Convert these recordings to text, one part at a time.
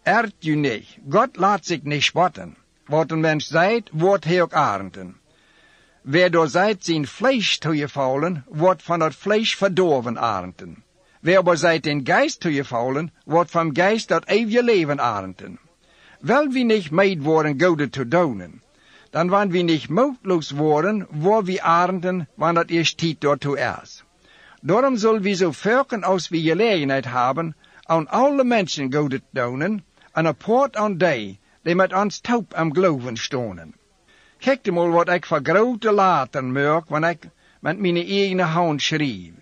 ehrt u niet. Gott laat zich niet spotten. Wat een mens zijt, wordt hij ook arenden. Wer door zijt zijn vlees toegevallen, wordt van dat vlees verdorven arenden. Wer aber zijt in geest toegevallen, wordt van geest dat eeuwige leven arenden. Wel wie niet meid worden goede te doen, dan wanneer we niet moedloos worden, worden we arenden, wanneer dat eerst tijd daartoe is. Daarom zullen we zo vaak als we gelegenheid hebben, aan alle mensen goede te doen, en apart aan die met ons taub am geloven stonen. Kijk maar wat ik voor grote laten merk, wanneer ik met mijn eigen hand schreef.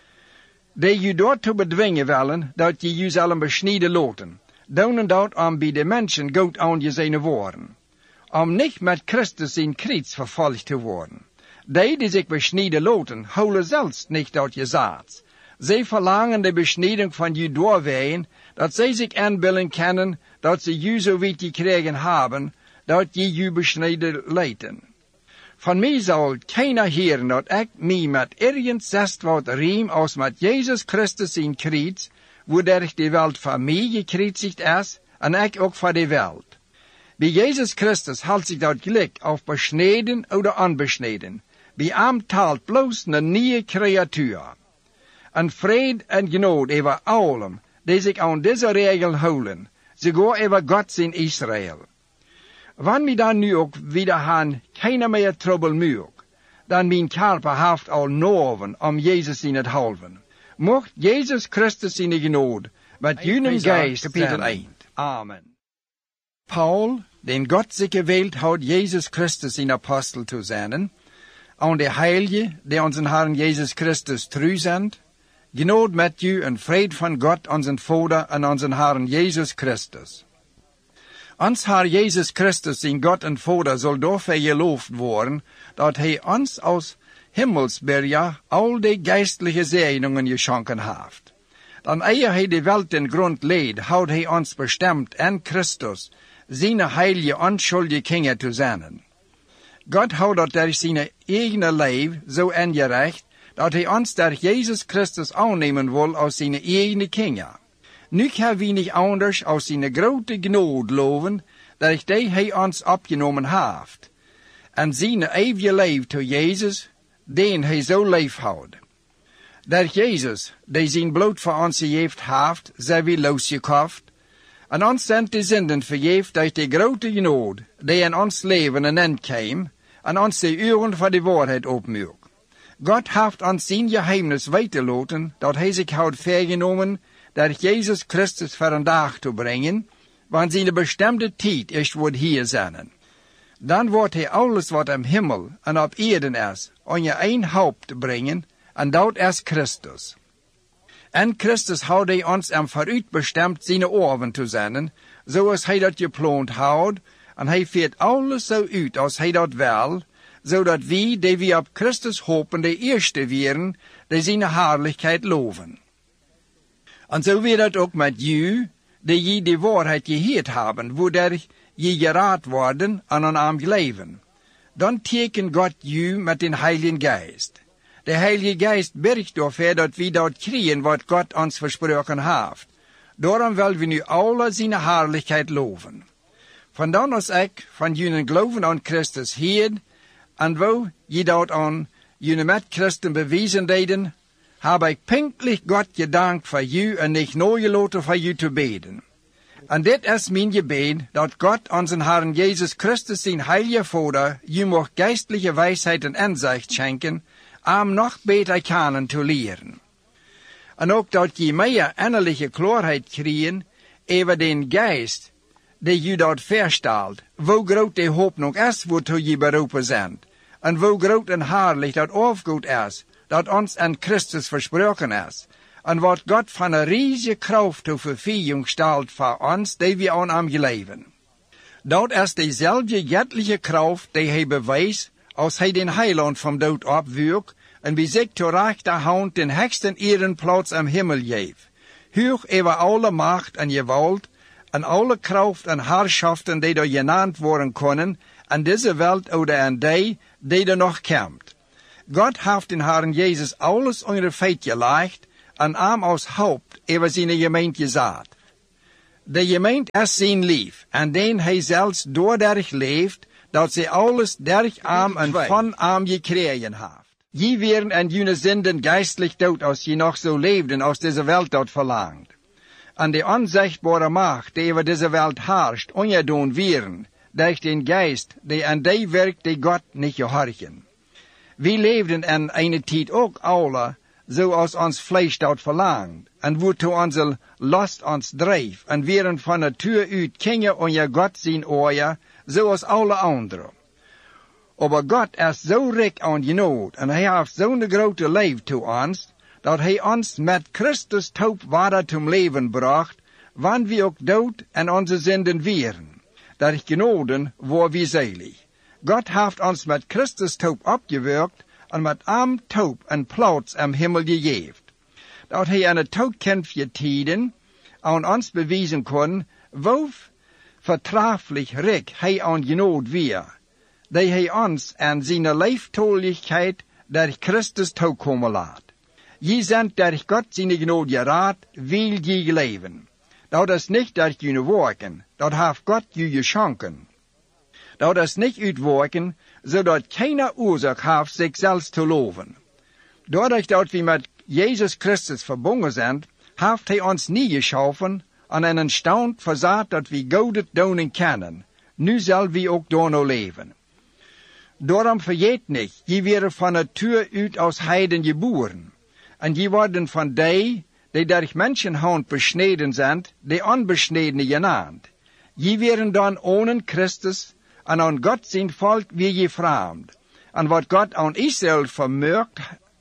Die je daartoe bedwingen willen, dat je jezelf besnijden laten. Doen en dat om bij de mensen goed aan je zijn worden. Om niet met Christus in kruis vervolgd te worden. Die zich besnijden laten, houden zelfs niet dat je zaad. Zij verlangen de besnijding van je doorwegen, dat zij zich aanbeelden kennen, dat ze je zo weit gekregen hebben, dat je besnijden leiden. Van mij zal keiner heren dat ik mij met ergens zest wat riem als met Jezus Christus in kruis, waardoor de wereld voor mij gekruisigd is, en ik ook voor de wereld. Bij Jezus Christus houdt zich dat gelijk of besneden of onbesneden. Bij hem talt bloos een nieuwe creatuur. En vrede en genade over allen, die zich aan deze regel houden, sogar over God in Israël. Wanneer we dan nu ook wieder gaan, keiner meer trouble muur, dan mijn kerper heeft al noven om Jezus in het halven. Mocht Jezus Christus in de genade met jullie geest zijn. Amen. Paul, den Gott zich gewählt hat, Jesus Christus in Apostel zu sein, und der Heilige, die unseren Herrn Jesus Christus treu sind, Gnade met u en vrede van God, onze Vader en onze Herrn Jesus Christus. Ons Herr Jesus Christus in God en Vader zal daarvoor geloofd worden, dat hij ons als Himmelsberger al die geistliche zegeningen geschonken heeft. Dan eer hij de wereld ten grond leed, houdt hij ons bestemd en Christus, zijn heilige onschuldige kinderen te zijn. God houdt dat door zijn eigen leven zo ingerecht, dat hij ons door Jezus Christus aannemen wil als zijn eigen kinderen. Nu kan we niet anders als zijn grote genade loven, dat hij ons opgenomen heeft. En zijn eeuwige leven tot Jezus, den hij zo lief houdt. Dat Jezus, die zijn bloed voor ons gegeven heeft, zijn we losgekocht, en ons zijn de zinden vergeeft door de grote genade, die in ons leven een end kwam, en ons de uren voor de waarheid opmerkt. God heeft ons zijn geheimnis weiterlaten, dat hij zich houdt vergenomen, dat Jezus Christus voor een dag te brengen, want zijn bestemde tijd is wordt hier zijn. Dan wordt hij alles wat im Himmel en op aarde is, aan je een haupt brengen, en dat is Christus. En Christus houdt hij ons vooruit bestemd zijn oren te zijn, zoals hij dat gepland houdt, en hij voert alles zo uit als hij dat wil, zodat wij, die we op Christus hopen, de eerste werden, die zijn heerlijkheid loven. En zo weer dat ook met u, die je de waarheid gehoord hebben, waardoor je geraad worden en aan hem leven. Dan teken God u met den Heiligen Geist. De Heilige Geist bergt ervoor dat we dat krijgen wat God ons versproken heeft. Daarom willen we nu alle zijn heerlijkheid loven. Vandaar als ik van jullie geloven aan Christus hier, en wo je dat aan jullie met Christen bewezen deden, heb ik pinkelijk God gedankt voor u en niet nagelaten voor u te beden. En dit is mijn gebed, dat God onze Herrn Jesus Christus zijn heilige Vader, u mag geistliche wijsheid en inzicht schenken, om nog beter kennen te leren. En ook dat je meer innerlijke klaarheid krijgen over den geest, die u dat verstelt, hoe groot de hoop nog is, waartoe je beroepen bent, en hoe groot en heerlijk dat afgoed is, dat ons aan Christus versproken is, en wat God van een riesige kracht ter vervulling stelt voor ons, die we aan hem geleven. Dat is dezelfde göttliche kracht die hij bewijst, als hij den heiland van dood opwierp, en bij zich ter rechterhand den hoogste ehrenplaats am Himmel geeft, hoog over alle macht en gewalt, en alle kracht en herrschaften die er genannt worden kunnen, en deze wereld oder en die er nog komt. God heeft den Herrn Jezus alles onder feit gelegd, en hem als haupt over zijn gemeente gezet. De gemeente is zijn lief, en den hij zelfs doordat leeft, dat zij alles derg arm en van arm gekregen heeft. Je wären en jene zinden geistlich dood als je nog zo leefden als deze Welt dat verlangt. En de onzichtbare macht die over deze Welt herrscht, ongedoen wären, durch den Geist, die aan die werkt die God niet gehorchen. We leefden in eine tijd ook alle, zoals ons vlees dat verlangt, en waartoe onze lust ons drijft, en wären van natuur uit kingen onder God zijn oor, zoals alle anderen. Aber God is zo rijk aan genade, en hij heeft zo'n grote liefde toe ons, dat hij ons met Christus doop water zum leven bracht, wanneer we ook dood en onze zinden wären. Dat genoden waar we zeilig. God heeft ons met Christus doop opgewerkt, en met hem doop een plaats im Himmel gegeven. Dat hij aan het toekomstige tijden aan ons bewijzen kon, hoe vertreffelijk rijk hij aan genade weer, die hij ons aan zijn leeftoeligheid door Christus toekomen laat. Je zijn door God zijn genade geraad, wil je leven. Dat is niet door je werken, dat heeft God je geschonken. Dat is niet uitwerken, zodat keine oorzaak heeft zichzelf te loven. Doordat dat we met Jezus Christus verbonden zijn, heeft hij ons niet geschaffen en een stand verzet dat we Godet doen kennen. Nu zal we ook door leven. Daarom vergeet niet, je werden van natuur uit als heiden geboren. En je worden van die door mensenhand besneden zijn, de onbesnedene genaamd. Je werden dan ohne Christus, en aan God zijn volk wie je vreemd. En wat God aan Israël vermurkt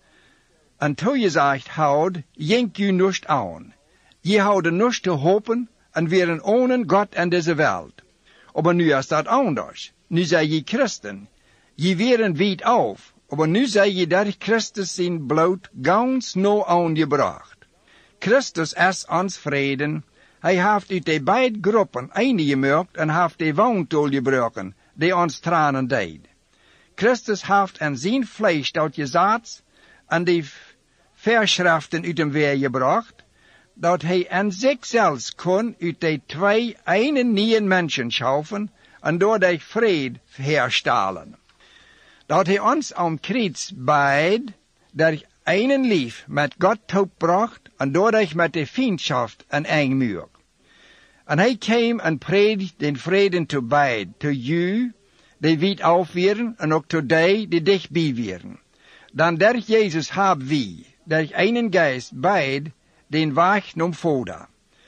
en toegezegd houdt, jenkt je niet aan. Je houden niet te hopen en werden ohne God in deze wereld. Maar nu is dat anders. Nu zijn je christen. Je werden wijd af. Maar nu zijn je door Christus zijn bloed ganz nauw aangebracht. Christus is ons vreden. Hij heeft uit de beide groepen eengemaakt en heeft de woontool gebruiken, die ons tranen deed. Christus heeft in zijn vlees dat gezet en de verschriften uit hem weer gebracht, dat hij in zichzelf kon uit de twee een nieuwe mensen schaffen en door de vrede herstellen. Dat hij ons aan kruis beid, door een lief met God toebracht en doordat met de vriendschaft een eng muur. En hij kwam en predigt den vreden te beid, te jou, die wiet aufweren, en ook te die dichtbij weren. Dan durch Jezus hebben we, durch einen Geist, beid, den Weg naar Vader.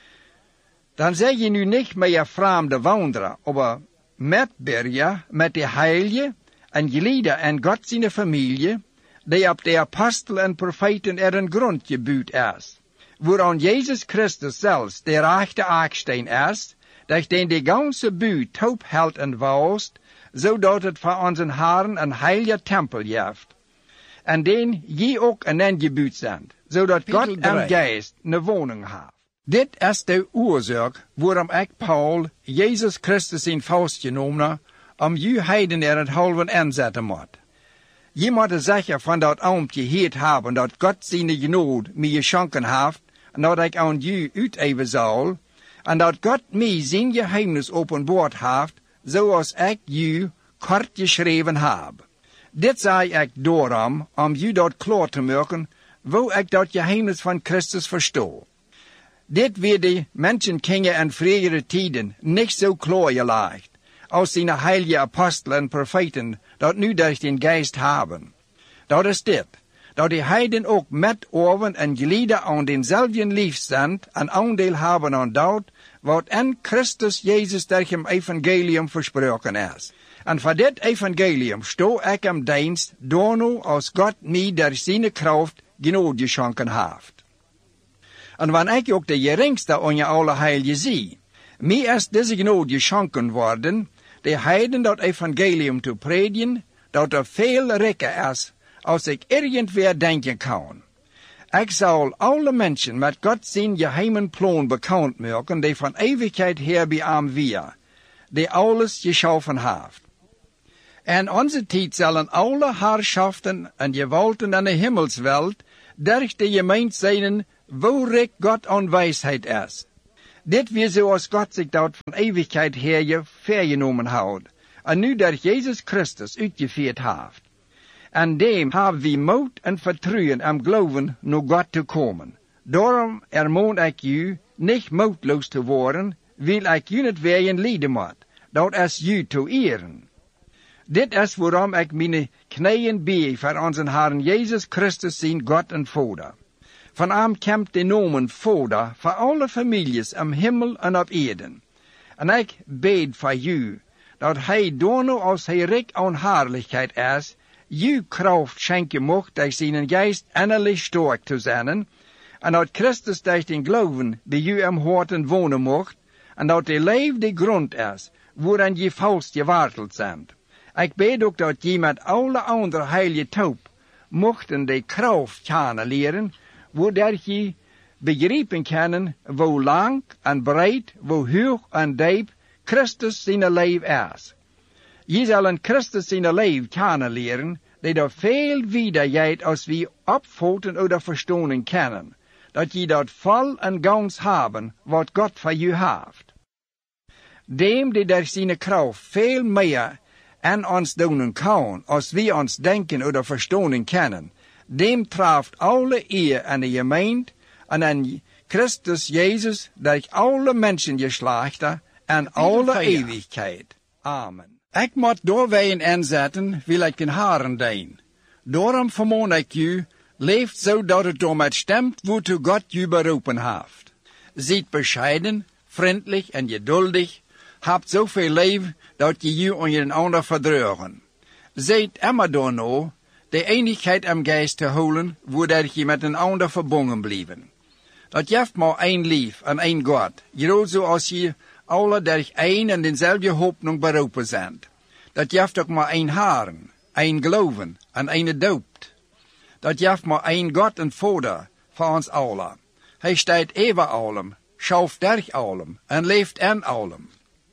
Dan zeg je nu niet meer vreemde wanderer, maar metburger met de heilige en gelieden en God zijn familie, die op de apostel en profeten een grond gebuut is, waaraan Jezus Christus zelfs de rechte aksteen is, dat den de ganze buurt taub held en woust, zodat het voor onze Herren een heilige tempel heeft. En den je ook een gebuut zijn, zodat God en Geest een woning heeft. Dit is de oorzaak waarom ik Paul, Jezus Christus in vastgenomen, om je heiden het halven inzetten moet. Je moet zeker van dat ambt geheerd hebben dat God zijn genade mij geschonken heeft, en dat ik aan je uiteven zal, en dat God mij zijn geheimnis openbaard heeft, zoals ik je kort geschreven heb. Dit zei ik daarom, om je dat klaar te maken, hoe ik dat geheimnis van Christus verstoor. Dit werd de mensenkingen in vroegere tijden niet zo klaar gelegd, als zijn heilige apostelen en profeten dat nu durch den Geist hebben. Dat is dit, dat de heiden ook met oren en gelieden aan denzelfden lief zijn en aandeel hebben aan dat, wat in Christus Jezus durch hem evangelium versproken is. En voor dit evangelium sto ik in dienst, doorno als God mij door zijn kracht genade geschonken heeft. En wanneer ik ook de geringste onder alle heilige zie, mij is deze genade geschonken worden, de heiden dat evangelium te predigen, dat er veel rijker is, als ik irgendwer denken kan. Ik zal alle mensen met God zijn geheimen plan bekend maken, die van eeuwigheid her bij hem weer, die alles geschaffen heeft. En onze tijd zullen alle herrschaften en gewalten in de hemelswelt durch de gemeente zijn, wo rijk God aan wijsheid is. Dit weer zoals God zich dat van eeuwigheid her je vergenomen houdt, en nu dat Jezus Christus uitgevierd heeft. En dem hebben we moed en vertrouwen en geloven naar God te komen. Daarom ermoon ik u niet moedloos te worden, wil ik u niet weer lijden moet, dat is u te eren. Dit is waarom ik mijn knieën bee voor onze Herrn Jezus Christus zijn God en Vader. Van hem komt de noemen Vader voor alle families in hemel en op aarde. En ik bid voor u, dat hij door nu als hij rijk aan heerlijkheid is, u kracht schenken mocht door zijn geest innerlijk sterk te zijn, en dat Christus door den geloven bij u im harten wonen mocht, en dat de leven de grond is, waarin je vast geworteld bent. Ik bid ook dat je met alle andere heilige taub mochten de kracht kennen leren, waardoor je begrijpen kan hoe lang en breed, hoe hoog en diep Christus zijn leven is. Je zal in Christus zijn leven kennen leren, die er veel wijder gaat als we opvatten of verstaan kennen, dat je dat vol en gans hebben wat God voor je heeft. Dem die door zijn kracht veel meer en ons doen kan, als we ons denken of verstaan kennen, dem treft alle eer en de gemeente en aan Christus Jezus durch alle mensengeslachten en alle eeuwigheid. Amen. Ik moet doorwegen inzetten, wil ik den Herren dienen. Daarom vermoon ik u, leeft zo dat het door met stemt waartoe God u beroepen heeft. Zijt bescheiden, vriendelijk en geduldig, hebt zoveel leven dat je u aan je ander verdreugen. Zijt immer daarna de eenigheid im geest te houden, waardoor je met een ander verbonden blijven. Dat jeft maar één lief en één God, juist zoals je alle durch één en dezelfde hoopnung beroepen zijn. Dat jeft ook maar één Herren, één geloven en één doopt. Dat jeft maar één God en Vader voor ons allen. Hij staat over allem, schauft durch allem en leeft in allem.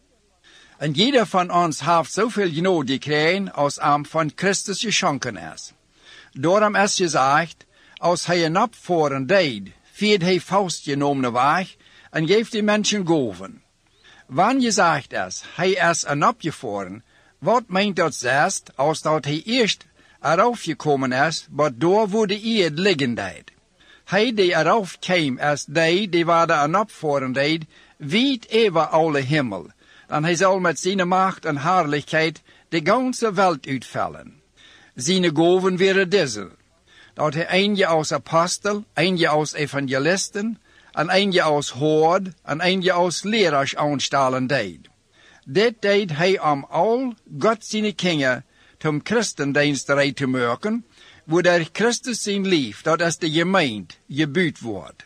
En jeder van ons heeft zoveel genade gekregen als hem van Christus geschonken is. Daarom is gezegd, als hij een opvoeren deed, viert hij vastgenomen weg en geeft die mensen goven. Wanneer gezegd is, hij is een opgevoeren, wat meent dat zest, als dat hij eerst eraf gekomen is, wat door voor de eerd liggen deed. Hij die eraf kwam is die waar de een opvoeren deed, wiet over alle hemel. Dan hij zal met zijn macht en heerlijkheid de ganze wereld uitvallen. Zijn goven waren deze, dat hij eentje als apostel, eentje als evangelisten, en eentje als hoord, en eentje als leraars aanstellen deed. Dit deed hij om al God zijn kinderen tom christendienst eruit te maken, waardoor Christus zijn lief, dat is de gemeente, gebuurd wordt.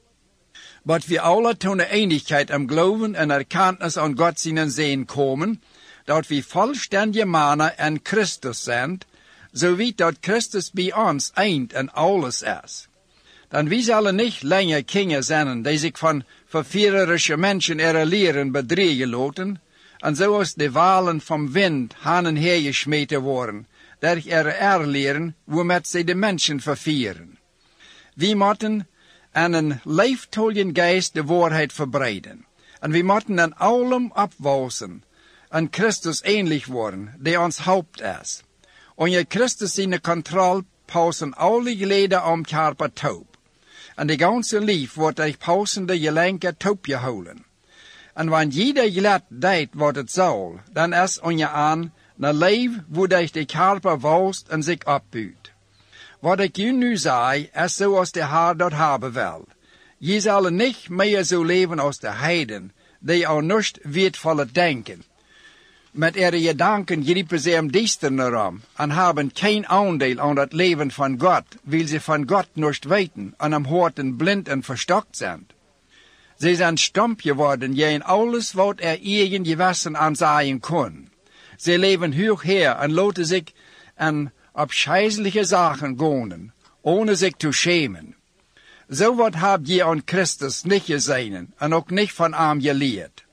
Maar we alle toen de eenigheid am geloven en erkenntnis aan God zijn zin komen, dat we volständige mannen en Christus zijn, zo weet dat Christus bij ons eind en alles is. Dan we zullen niet langer kinderen zijn die zich van verführerische mensen leren bedriegen laten, en zoals de walen van wind heen en her gesmeten worden, dat leren waarmee ze de mensen vervieren. We moeten en een leeftoljen geest de waarheid verbreiden. En we moeten in allem opwausen en Christus ähnlich worden, die ons haupt is. Onder Christus zijn controle pausen alle geleden om karper taub. En de ganze lief wordt durch pausende gelenke taub gehouden. En wanneer jeder gelet deed wat het zal, dan is onder aan een leven waar de karper woust en zich opbuurt. Wat ik u nu zei, is zoals de Heer dat hebben wil. Je zal niet meer zo leven als de heiden, die al niets weertvollen denken. Met ihre gedanken griepen ze im Duisternis om en hebben geen aandeel aan het leven van God, weil ze van God niets weten en am Horten blind en verstockt zijn. Ze zijn stomp geworden in alles wat eigen gewassen aanzaaien kon. Ze leven hoog her en laten zich aan abscheißliche Sachen gonen, ohne sich zu schämen. So wat habt ihr an Christus nicht gesehen en ook nicht von ihm geleerd.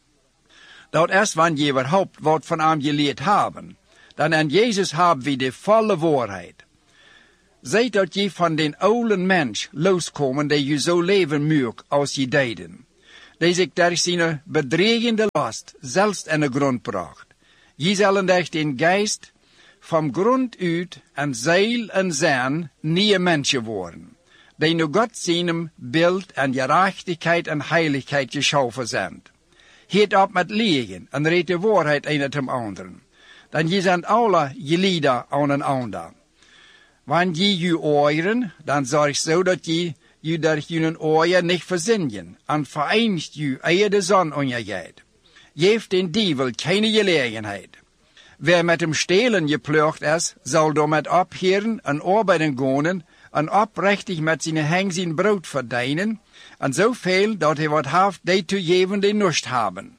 Dat is wanneer je überhaupt wat von ihm geleerd haben. Dan an Jesus haben wir die volle Wahrheit. Seht dat je van den oude Mensch loskomen die je zo leven mögt als je deden. die sich durch seine bedreigende Last selbst in den Grund bracht. Je sollen durch den Geist vom Grund uit en Seil en Sinn nie Menschen worden, die nur Gott seinem Bild an Gerechtigkeit und Heiligkeit geschaffen sind. Hiet op mit Lügen en redt de Wahrheit einer zum anderen. Dann je sind alle Glieder aneinander. Wenn je ju euren, dann sorg so, dass je durch jenen Euer nicht versinnen, und vereinigt ju ehe de Sonne untergeht. Geeft den Dievel keine Gelegenheit. Wer mit dem Stehlen geplögt ist, soll damit abhören und arbeiten gehen und oprechtig mit seinen Hängen sein Brot verdienen, und so viel, dass er wat haft, die zu geben, die nicht haben.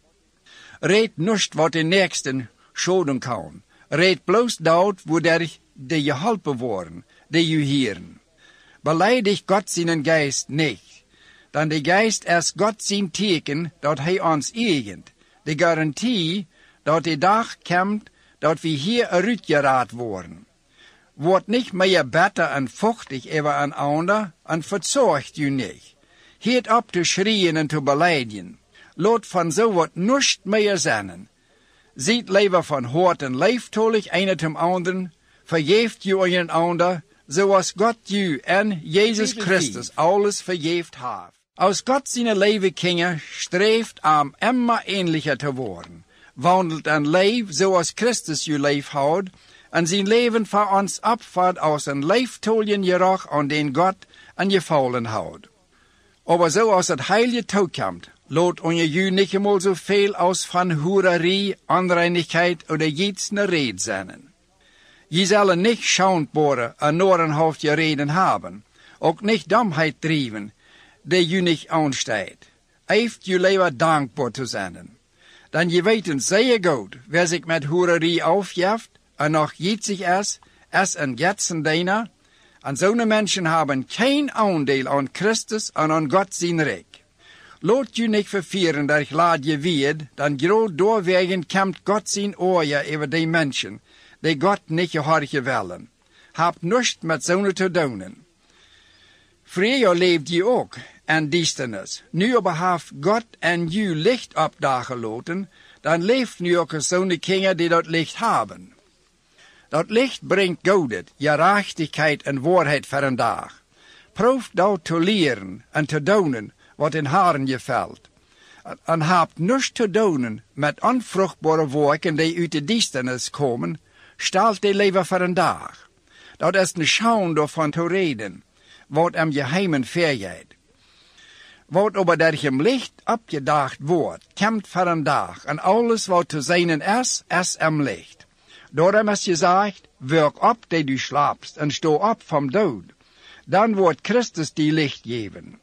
Red nicht, wat den Nächsten schoden kann. Red bloß dort, wo der die geholpen worden, die ju hören. Beleidigt Gott seinen Geist nicht, denn der Geist ist Gott sein Teken, dat hij uns eigent, die Garantie, dat der Tag kommt, dat wir hier eruitgeraad worden. Wordt nicht mehr better en fuchtig über einander en verzorgt ju nicht. Hiet op te schrien en te beleidigen. Lot van so wat nuscht mehr sennen. Seht lieber von hort en leeftolig einer zum anderen, vergeeft ju einander, zoals Gott ju en Jesus Christus alles vergeeft hat. Aus Gott seine Lebekinder streeft am immer ähnlicher zu worden, wandelt ein Leib, zoals Christus ju leef houdt, en zijn leven voor ons abfahrt aus een leeftoljen Geruch an den Gott an gefallen houdt. Aber so aus het heilige toekomt, lot onje ju nicht einmal so viel aus van Hurerie, Anreinigkeit oder jetsne Red sennen. Je zullen nicht schauntbare en norenhoofdje reden haben, ook nicht Dummheit trieben, die ju nicht ansteht. Eift ju lieber dankbar zu sein. Dann je weten sehr gut, wer sich mit Hurerie aufjeft, en noch jetzig es en jetsen deiner, an so ne Menschen haben kein Anteil an Christus und an Gott sein Recht. Lot ju nicht verfieren, dass ich lad je wird, dann grad doorwegen kämmt Gott sein Ohr über die Menschen, die Gott nicht gehorchen wollen. Habt nichts mit so ne zu tun. Früher lebt je auch in Düsternis. Nu aber haft Gott en ju Licht abdagen loten, dann leeft nu ook so ne Kinder, die dat Licht haben. Dat Licht bringt Godet, Gerechtigkeit en Wahrheit voor een dag. Proeft dat te leren en te doen wat in Herren gefällt. En habt nichts te doen met onvruchtbare werken die uit de duisternis komen, stelt die leven voor een dag. Dat is een schauw daarvan te reden, wat am geheimen vergeht. Wat aber durch im Licht abgedacht wordt, kommt voor een dag, en alles wat te zijn is am Licht. Daarom is gezegd, werk op die du slapst en sto op vom dood. Dan wordt Christus die Licht geven.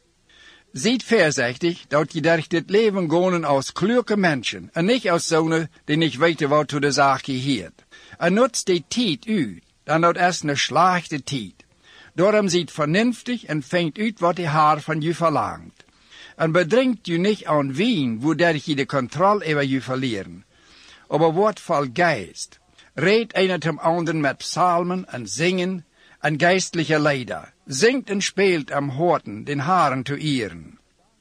Seid voorzichtig, dat je durch dit leven gaan als kluge Menschen en nicht als zonen die nicht weten wat zu der Sache gehört. En nutzt die tijd uit, dan dat is ne schlechte tijd. Daarom seid vernünftig en fängt uit wat die Haar van je verlangt. En bedringt je nicht an Wien, wodurch je de Kontrolle über je verlieren. Aber wordt voll Geist. Red einer zum anderen mit Psalmen und Singen und geistliche Lieder. Singt und spielt am Horten, den Haaren zu ehren.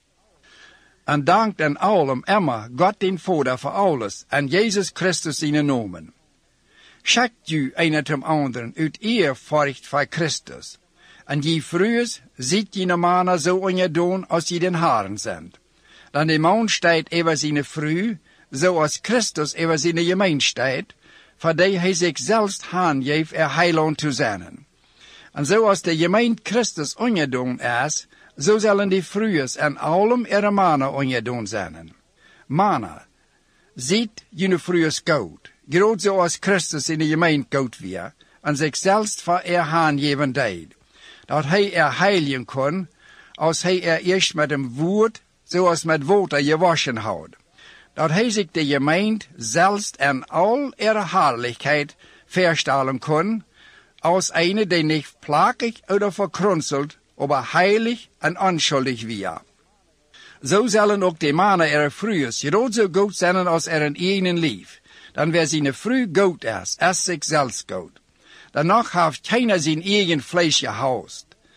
Und dankt an allem immer Gott den Vater für alles und Jesus Christus seinen Namen. Schickt ju einer zum anderen ut Ehrfurcht für Christus. Und je frühes sieht jene Männer so ungedon, als sie den Haaren sind. Dann der Mann steht über seine Früh, so als Christus über seine Gemeinde steht, für die hij sich selbst handgeeft Heiland zu sein. Und so als der Gemeinde Christus ungedon ist, so sollen die Frühes an allem ihre Männer ungedon sein. Männer, sieht jene Frühes gut, gerade so als Christus in der Gemeinde gut wir, und sich selbst für handgeben deed, dat hij heiligen kann, als hij erst mit dem Wort, so als mit Water gewaschen hat. Dat hij sich de Gemeinde selbst in all ihrer Herrlichkeit verstellen kann, als eine, die nicht plagig oder verkrunzelt, aber heilig und unschuldig wir. So sollen auch die Männer ihrer Frühes gerade so gut sein als ihren eigenen Lief. Dann wer seine Früh gut ist sich selbst gut. Danach hat keiner sein eigen Fleisch gehaust.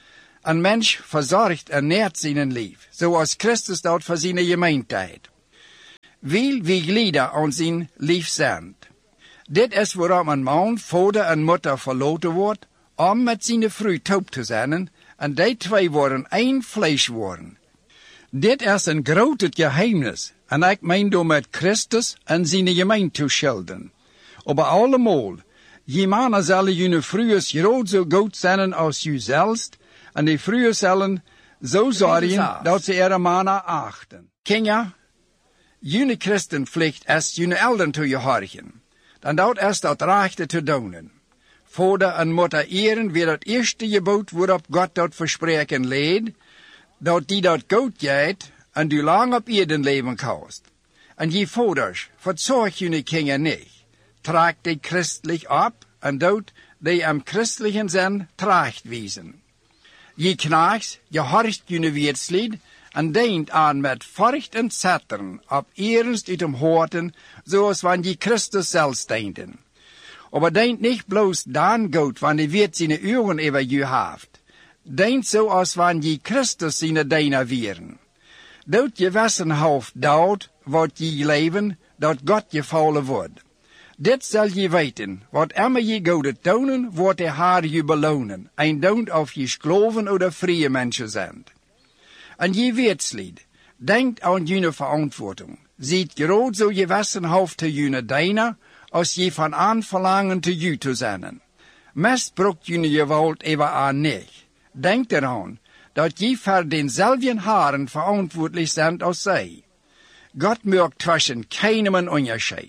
Een mens verzorgt en nährt zijn lief, zoals Christus dat voor zijn gemeente. Wil wie glieden aan zijn lief zijn. Dit is waarom een man vader en moeder verlaten wordt, om met zijn vrouw taub te zijn, en die twee worden één vlees worden. Dit is een groot geheimnis, en ik meen door met Christus en zijn gemeente schilderen. Maar allemaal, je mannen zullen jullie vrouwen groot zo goed zijn als jezelf, en die vrouwen zullen zo zorgen dat ze ihre mannen achten. Kinderen, jullie christenplicht is jullie eltern te gehorchen. Dan dat is dat rechte te doen. Vader en moeder eren weer het eerste gebod waarop God dat verspreken leed, dat die dat goed gaat en du lang op Erden leven kost. En je vaders, verzorg jullie kinderen niet. Trag die christelijk op en dood die am christlichen zin tracht wezen. Je knachts, je horcht jullie weerslied en deint aan met furcht en zetteren op ernst uit hem horten, zoals wanneer je Christus zelfs deinten. Aber deint nicht bloß dan goed, wanneer wird seine Ohren über je haft. Deint so, als wanneer je Christus seine Deiner wären. Dood je wissenhoofd dood, wat je leven, dat God je vallen wordt. Dit zal je weten, wat immer je goede tonen, wordt de Heer je belonen, en don't of je skloven oder vrije mensen zijn. En je weerslied, denkt aan je verantwoording. Ziet groot zo je wissenhoofd te je Deiner, als je van aan verlangen te je te zijn. Misbruikt je geweld even aan niet. Denk eraan, dat je voor denzelfden haren verantwoordelijk bent als zij. God maakt tussen keinem een onderscheid.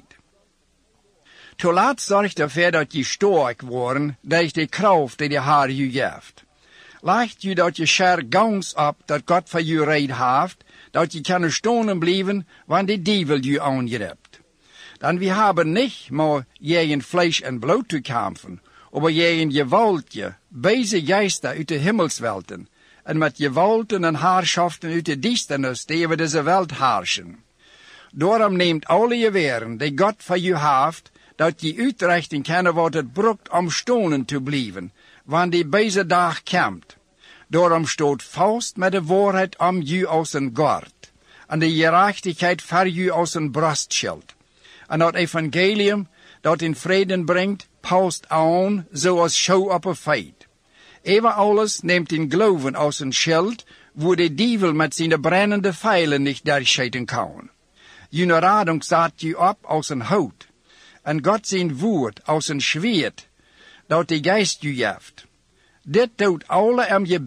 Te laat zorgt ervoor dat je sterk worden, door de kracht die de Heer je geeft. Leicht je dat je scher gans op dat God voor je reed heeft, dat je kan stonen blijven, wanneer de duivel je aangrijpt. Dan we hebben niet maar tegen vlees en bloed te kampen, maar tegen gewaltje, beze geister uit de himmelswelten, en met gewalten en haarschaften uit de duisternis die over deze wereld heersen. Daarom neemt alle je weren die God voor je heeft, dat je uitrichten kan wat het broekt om stonen te blijven, wanneer die beze dag komt. Daarom stoot vast met de waarheid om je als een gord, en de gerechtigheid voor je als een brustschild. En dat evangelium dat in vrede brengt, past aan zoals schouw op een feit. Even alles neemt in geloven als een schild, wo de duivel met zijn brennende pijlen niet durchschieten kan. June radung staat je op als een hout, en God zijn woord als een zwaard, dat de geest je geeft. Dit doet alle om je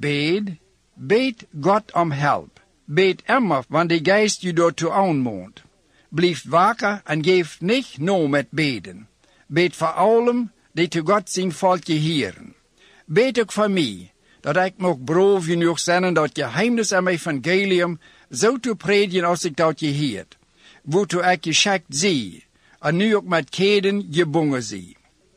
beet God om help. Beet immer, wanneer de geest je daartoe aanmoont. Blijf wakker en geef niet no met beden. Beet voor allen die te God zijn volkje hieren. Beet ook voor mij, dat ik nog brood genoeg zijn dat je geheimnis aan evangelium zo te predigen als ik dat je hiert. Waartoe ik je schakt zie, en nu ook met keden gebonden zie.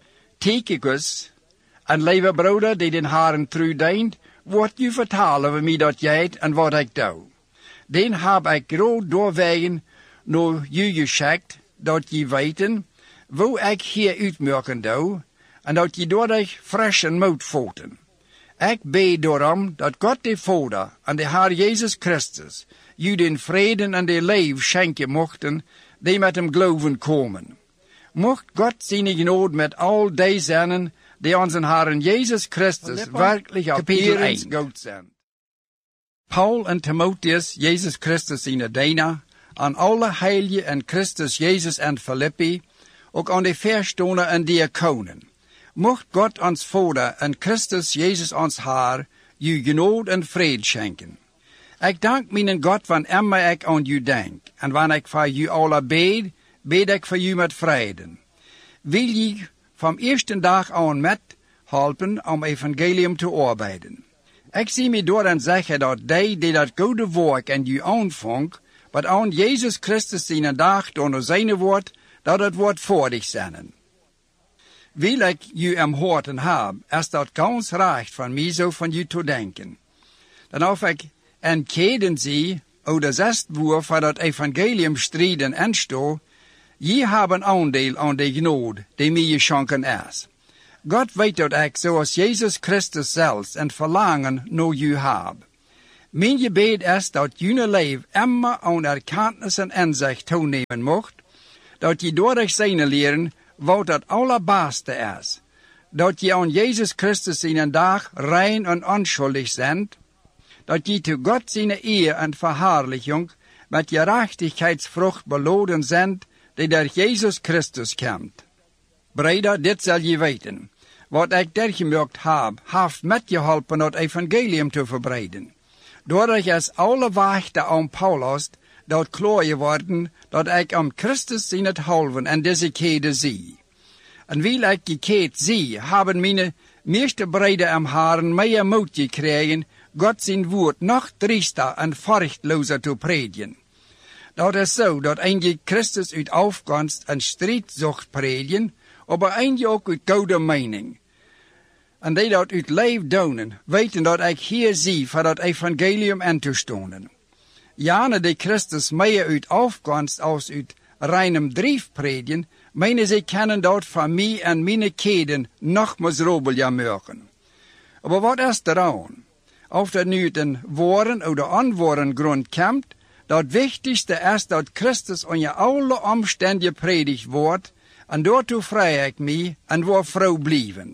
Tychicus, een lieve broeder die den Haren trouw dient, wordt je vertalen over mij dat jij het en wat ik doe. Den heb ik groot doorwegen naar je geschakt, dat je weten, wo ik hier uitmerken doe, en dat je doordat fris en moed voeten. Ik bid daarom dat God de Vader en de Heer Jezus Christus je den vrede en de leven schenken mochten, die met hem geloven komen. Mocht God zijn genade met al die zijn, die onze Heer Jezus Christus werkelijk op eerens goed zijn. Paul en Timotheus, Jezus Christus zijn Diener, aan alle heiligen en Christus Jezus en Philippi, ook aan de verstoner en diakonen. Mocht God ons Vader en Christus Jezus ons Heer, je genade en vrede schenken. Ik dank mijn God wanneer immer ik aan u denk, en wanneer ik voor u alle bid ik voor u met vrede. Wil je van eerste dag aan met helpen om evangelium te arbeiden. Ik zie me door en zeggen dat die dat goede werk en u aanvangt, wat aan Jezus Christus zijn dag door zijn woord, dat het wordt voordig zijn. Wil ik u am hoorten heb, is dat gans recht van mij zo van u te denken. Dan of ik en keden zie, oder zest woer voor dat evangelium strijden en sto, je hebben aandeel aan de genade die mij geschonken is. God weet dat ik, zoals Jezus Christus zelfs, een verlangen naar u heb. Mijn gebed is dat jullie leven immer aan erkennis en inzicht toenemen mocht, dat je door zijn leren wat het allerbeste is, dat je aan Jezus Christus in een dag rein en onschuldig zijt, dat je te God zijn eer en verherrliching met gerechtigheidsvrucht beloden zijt, die door Jezus Christus komt. Breder, dit zal je weten. Wat ik dergemerkt heb, heeft met geholpen het evangelium te verbreiden. Doordat is alle wachten aan Paulus dat klaar geworden dat ik om Christus in het halven en deze kede zie. En wie ik gekeerd zie, hebben mijn meeste breden om haren meer moed gekregen, God zijn woord nog driester en furchtlozer te predigen. Dat is zo dat eindje Christus uit afkomst en strijd zocht predigen, maar eindje ook uit goede mening. En die dat uit leven doen, weten dat ik hier zie voor dat evangelium in te stonden. Jane die Christus meer uit afkomst als uit reinem drief predigen, menen ze kennen dat van mij en mijn keden nog miserabel maken. Maar wat is er aan? Of dat nu uit een woorden of onwoorden grond komt, dat wichtigste is dat Christus onder alle omstandigheden predigt wordt, en daartoe vrij ik mij en wil vrouw blijven.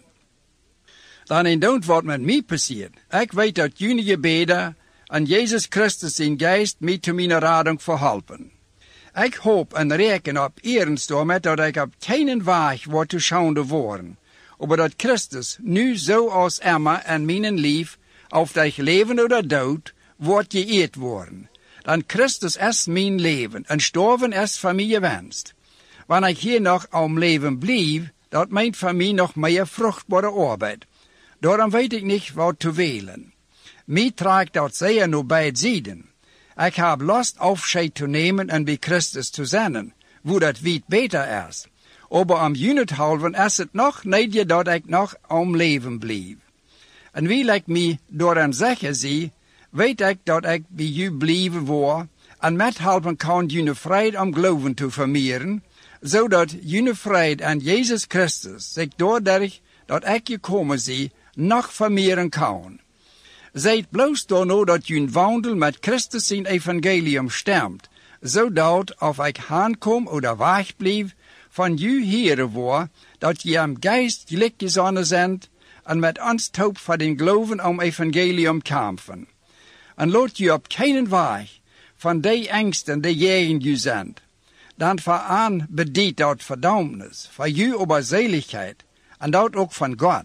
Dan in don't wat met mij passiert. Ik weet dat jullie gebeden en Jezus Christus zijn geest mij te mijn rading verhelpen. Ik hoop en reken op ernst daarmee dat ik op geen weg word te schande worden, maar dat Christus nu zoals Emma en mijn lief, of dat leven of dood, wordt geëerd worden. Dan Christus is mijn leven en sterven is van mij gewenst. Wanneer ik hier nog om leven blijf, dat meent van mij nog meer vruchtbare arbeid. Daarom weet ik niet wat te wählen. Mij trekt dat zeer naar beide zijden. Ik heb lust afscheid te nemen en bij Christus te zijn, wo dat weit beter is. Maar om junethalven is het nog niet dat ik nog om leven blijf. En wie ik mij door een zeggen zie, weet ik dat ik bij u blijven wil, en met helpen kan jullie vrede om geloven te vermeerderen, zodat jullie vrede aan Jezus Christus zich doordat dat ik gekomen zie, nog vermeerderen kan. Zijt bloos daarna dat jullie wandel met Christus zijn evangelium stemt, zodat of ik aankom of wegblijf, van jullie heren wordt, dat je am geest gelijk gezonnen zijt, en met ons hoop voor den geloven om evangelium kampen. En laat je op geen weg van die angsten die jegen je zijn. Dan vooraan bedient dat verdammnis, voor je oberzeligheid, en dat ook van God.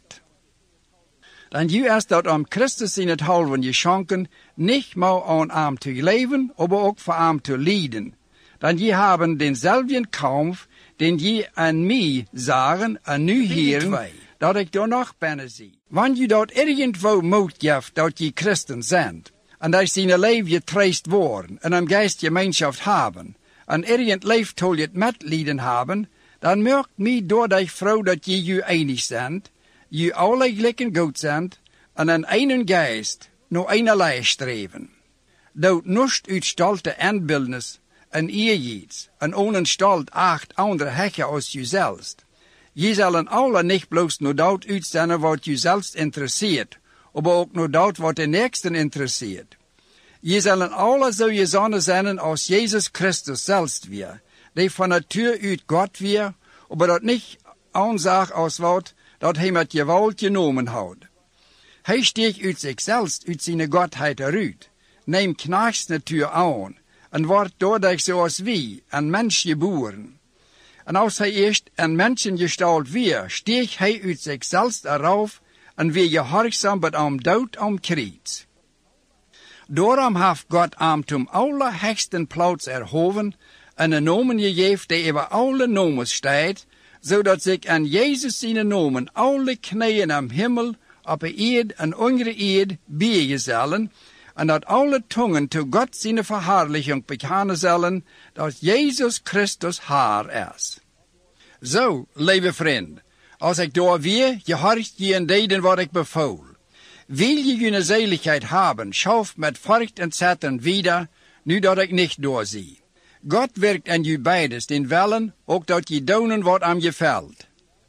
Dan je is dat om Christus in het halven geschonken, niet maar aan hem te leven, maar ook voor hem te lijden. Dan je hebben denzelfden kampf, den je aan mij zagen, en nu heren, dat ik door nog binnen zie. Wanneer je dat irgendwo moed geeft dat je christen bent, en dat zijn leven getroost worden, en een geestgemeenschap hebben, en irgend leeftool je het medelijden hebben, dan merkt mij door die vrouw dat je je einig bent, je alle gelijken goed zijn, en aan een geest, naar einerlei streven. Dat nust uit stolte aanbeeldnis en eerjieds, en onenstalt acht andere hekken als jezelf. Je zullen alle niet bloos naar dat uitzenden wat jezelf interesseert, maar ook naar dat wat de nächsten interesseert. Je zullen alle zo gezonnen zijn als Jezus Christus zelfs weer, die van natuur uit God weer, maar dat niet aanzag als wat dat hij met geweld genomen houdt. Hij steekt uit zichzelf, uit zijn Godheid eruit, neemt knachtsnatuur aan, en wordt doordat zoals wie, een mens geboren. En als hij eerst een mensengestalt weer, steekt hij uit zichzelf eraf, en weer gehorzaam bij hem dood om kruis. Daarom heeft God hem zum allerhoogsten plaats erhoven, en een nomen gegeven die over alle nomen staat, zodat zich aan Jezus zijn nomen alle knieën am Himmel, op de eerd en onder de eerd bijen zullen, en dat alle tongen te God zijn verherrliching bekennen zullen, dat Jezus Christus Heer is. Zo, lieve vriend, als ik door weer gehorcht je en deden wat ik bevoel. Wil je je zeligheid hebben, schauf met furcht en zetten wieder, nu dat ik niet doorzie. God werkt aan je beides den wellen, ook dat je doen wat aan je valt.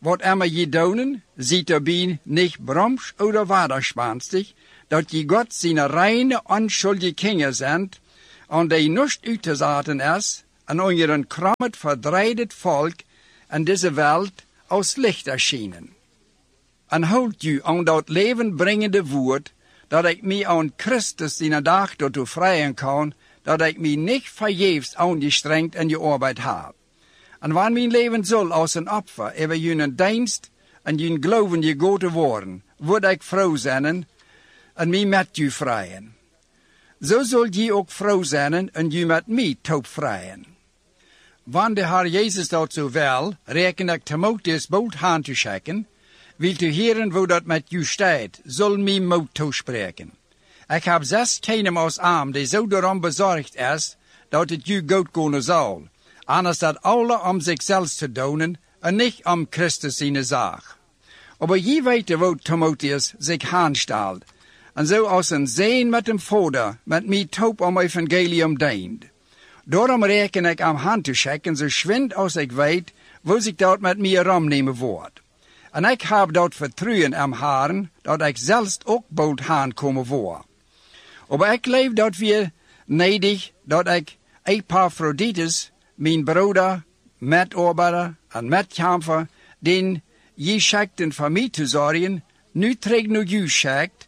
wat immer je donen, sieht dabei nicht bromsch oder widerspenstig, dat je Gott seine reine, unschuldige Kinder sind, und die nicht uitgezaten is, en onder een krammet, verdreidet volk in deze Welt als licht erschienen. En houd u aan dat levenbrengende woord, dat ik mij aan Christus die dag daartoe vrijen kan, dat ik mij niet vergeefs aangestrengt in je arbeid heb. En wanneer mijn leven zal als een opfer over jullie dienst en jullie geloven gegoten worden, word ik vrouw zijn en mij met u vrijen. Zo zul je ook vrouw zijn en je met mij toop vrijen. Wanneer de Heer Jezus dat zo wil, reken ik Timotheus bood aan te schikken, wil te heren wo dat met u staat, zal mij moed toespreken. Ik heb 6 kinderen als arm, die zo daarom bezorgd is, dat het u goed kunnen zal. Anders dat alle om zichzelf te doen, en niet om Christus zijn zaak. Maar je weet wo Timotheus zich aanstelt, en zo als een zeen met een vader, met mij toop om evangelium dient. Daarom reken ik aan hand te schikken, zo schwind als ik weet, wo zich dat met mij ramnemen wordt. En ik heb dat vertrouwen am Herren, dat ik zelfs ook bood aankomen word. Maar ik leef dat weer nedig, dat ik Epaphroditus, mijn broeder, medarbeider en medkamper, den je schikten voor mij te zorgen, nu terug naar u schikt,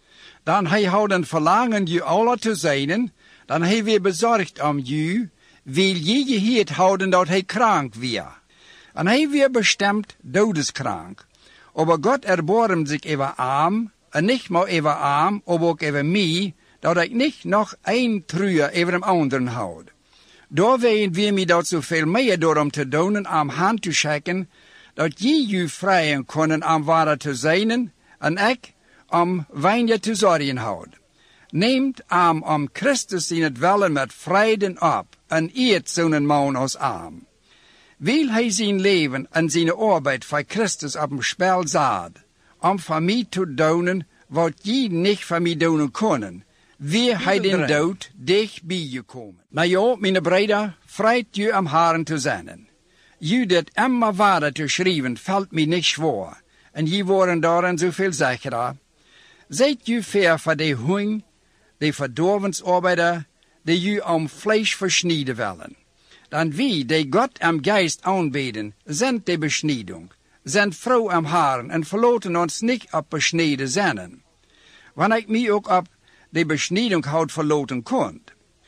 dan hij houden verlangen je alle te zijn, dan hij weer bezorgd om u, wil je geheerd houden dat hij krank weer. En hij weer bestemd dodeskrank. Maar God erbarmt zich over arm, en niet maar over arm, maar ook over mij, dat ik niet nog een truur over de anderen houd. Daar weten we mij dat zoveel meer door om te doen, om hand te schikken, dat je vrijen kunnen om waarde te zijn, en ik om weinig te zorgen houd. Neemt arm om Christus in het wellen met vreden op, en eert zo'n man als arm. Wil hij zijn leven en zijn arbeid voor Christus op een spel zet, om voor mij te doen wat je niet voor mij doen kunnen, weer hij den dood dicht bij je komen. Maar ja, mijn broeder, vreit je am Herren te zijn. Je dit immer waarde te schrijven, valt mij niet zwaar, en je worden daarin zoveel zekerder. Zijt je ver voor de hoing, de verdorvensarbeider, die je om vlees versnijden willen. Dan wie, die God am Geist aanbeden, zijn de besniedung, zijn vrouw am Herren en verlaten ons niet op besneden zijn. Wanneer ik mij ook op de besniedung houd verlaten kon.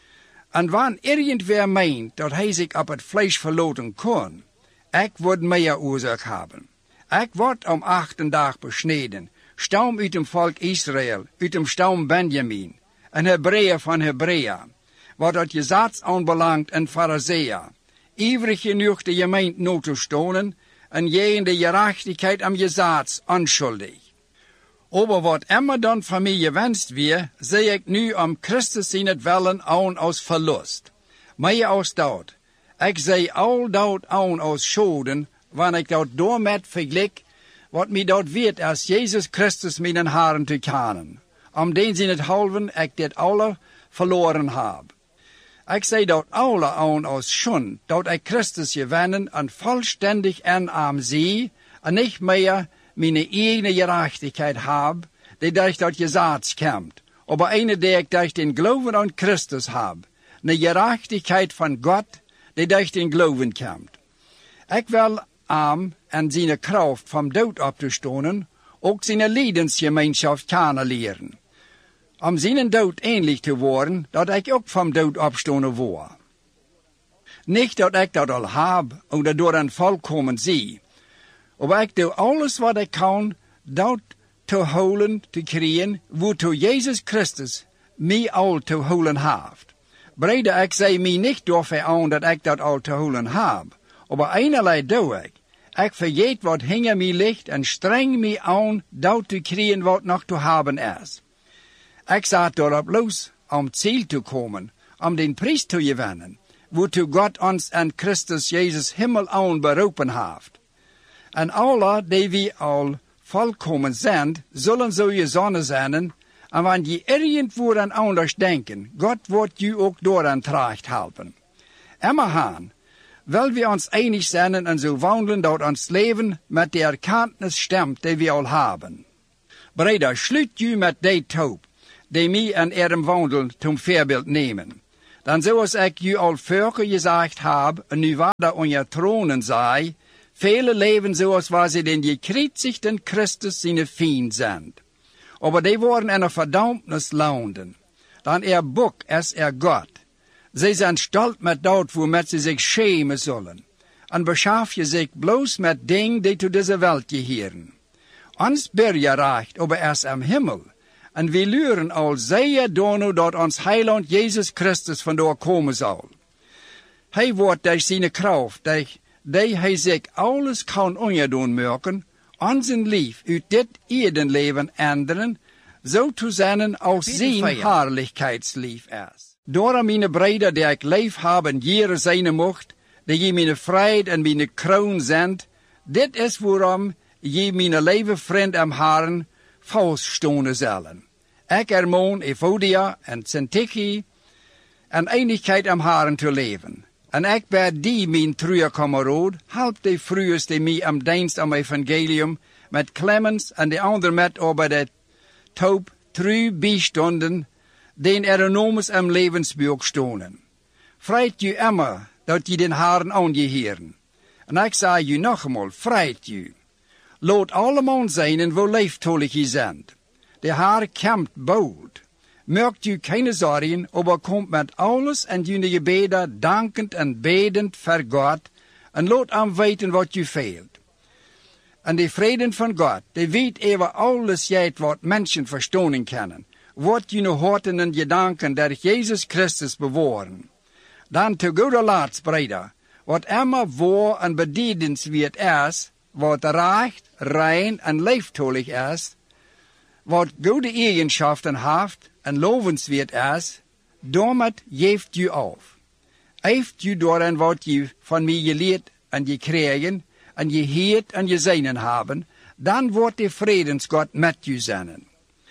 En wanneer irgendwer meent dat hij zich op het vlees verlaten kon, ik word meer oorzaak hebben. Ik word om 8 dag besneden, stam uit dem volk Israël, uit dem stam Benjamin, een Hebreeër van Hebrea, wat dat gezats aanbelangt en Fariseer, ivrig genoeg de gemeente no te stonen, en je in de gerechtigheid am gezats onschuldig. Aber wat immer dan van mij gewenst weer, zie ik nu om Christus in het wellen aan als verlust. Meer als dat. Ik zie al dat aan als schoden, wanneer ik dat doormet vergelijk, wat mij dat weet als Jezus Christus mijn Herren te kennen. Om den in het halven ik dit alle verloren heb. Ik zie dat alle aan als schon, dat ik Christus gewinnen en vollständig en am zie, en niet meer mijn eigen gerechtigheid heb, die durch dat gezats komt, aber eine, die ik durch den Glauben an Christus heb, eine gerechtigheid van God, die durch den Glauben komt. Ik wil am en zijn kracht vom dood op te stonen, ook zijn liedensgemeenschap kennenleren. Om zijn dood ähnlich te worden, dat ik ook vom dood opstonen word. Niet dat ik dat al heb, of door een volkomen zie, maar ik doe alles wat ik kan, dat te holen te krijgen, waartoe Jezus Christus mij al te holen heeft. Breder, ik zei mij niet door aan dat ik dat al te holen heb, maar einerlei doe ik. Ik vergeet wat hinger mij ligt en streng mij aan dat te krijgen wat nog te hebben is. Ik zat daarop los om ziel te komen, om den prijs te gewinnen, waartoe God ons en Christus Jezus Himmel aan beroepen heeft. En alle die we al volkomen zijn, zullen zo je zonnen zijn, en wanneer je irgendwo aan anders denken, God wordt je ook door aan tracht helpen. Immer haan, Wel we ons einig zijn en zo wandelen dat ons leven met de erkenntnis stemt die we al hebben. Breder, sluit u met die toop, die mij en ihrem wandel zum voorbeeld nemen. Dan zoals ik u al vorige gezegd heb, en nu waar dat onder tronen zei, vele leven zoals waar ze den gekreuzigten Christus zijn vriend zijn. Aber die worden in een verdammnis landen. Dan boek is God. Zij zijn stolt met dat waarmee ze zich schämen zullen. En beschaf je zich bloos met dingen die tot deze wereld gehören. Ons Bürgerrecht aber is am Himmel. En we luren al zeer dono dat ons Heiland Jezus Christus vandoor komen zal. Hij wordt door zijn kracht, die hij zich alles kan onderdoen maken, onze lief uit dit Erdenleven änderen, zo te zijn als zijn heerlijkheidslief is. Door mijn breder die ik lief heb en jaren zijn mocht, die je mijn vrede en mijn kroon zendt, dit is waarom je mijn lieve vriend am Herren vaststonen zullen. Ik ermoon Evodia en Syntyche en eenigheid am Herren te leven. En ik ben die mijn trouwe kameraad, help de vroegers die mij am dienst am evangelium, met Clemens en de ander met over de toop trouw bijstonden, den enormes am levensbuch stonen. Vreit u immer, dat je den Herren aangeheren. En ik zei u nog eenmaal, vreit u. Laat allemaal zijn wo leeftolig je zendt. De Heer komt boud. Maakt u keine zorgen, aber komt met alles en jullie gebeden dankend en bedend voor God, en laat hem weten wat u veelt. En de vrede van God, die weet over alles jijt wat mensen verstonen kunnen, wordt jullie harten en gedanken door Jezus Christus bewahren. Dan te goede laatst, breder, wat immer waar en bedienenswert is, wat recht, rein en leeftolig is, wat goede eigenschappen heeft en lovenswert is, daarmee geeft u af. Heeft u daarin wat je van mij geleerd en gekregen, en je heert en je zijnen hebben, dan wordt de vredensgod met u zijn.